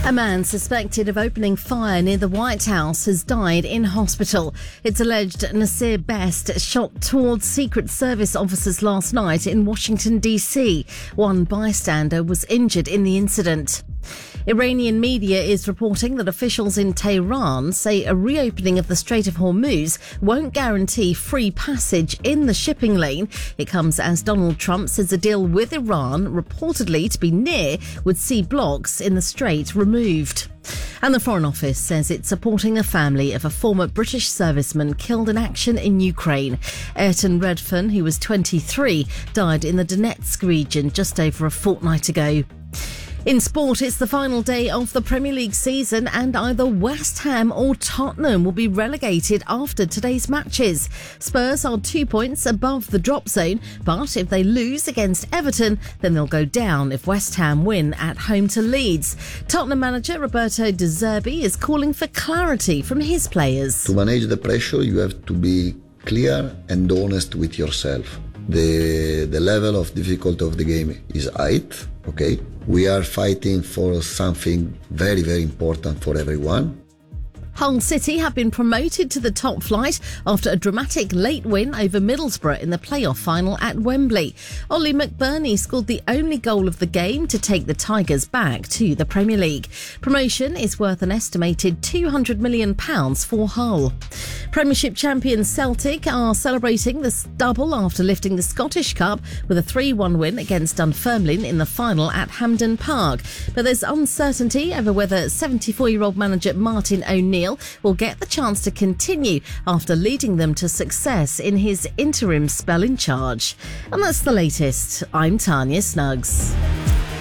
A man suspected of opening fire near the White House has died in hospital. It's alleged Nasir Best shot towards Secret Service officers last night in Washington, D.C. One bystander was injured in the incident. Iranian media is reporting that officials in Tehran say a reopening of the Strait of Hormuz won't guarantee free passage in the shipping lane. It comes as Donald Trump says a deal with Iran, reportedly to be near, would see blocks in the strait removed. And the Foreign Office says it's supporting the family of a former British serviceman killed in action in Ukraine. Ayrton Redfern, who was 23, died in the Donetsk region just over a fortnight ago. In sport, it's the final day of the Premier League season and either West Ham or Tottenham will be relegated after today's matches. Spurs are 2 points above the drop zone, but if they lose against Everton, then they'll go down if West Ham win at home to Leeds. Tottenham manager Roberto De Zerbi is calling for clarity from his players. To manage the pressure, you have to be clear and honest with yourself. The level of difficulty of the game is high, okay? We are fighting for something very, very important for everyone. Hull City have been promoted to the top flight after a dramatic late win over Middlesbrough in the playoff final at Wembley. Ollie McBurney scored the only goal of the game to take the Tigers back to the Premier League. Promotion is worth an estimated £200 million for Hull. Premiership champions Celtic are celebrating the double after lifting the Scottish Cup with a 3-1 win against Dunfermline in the final at Hampden Park. But there's uncertainty over whether 74-year-old manager Martin O'Neill will get the chance to continue after leading them to success in his interim spell in charge. And that's the latest. I'm Tanya Snuggs.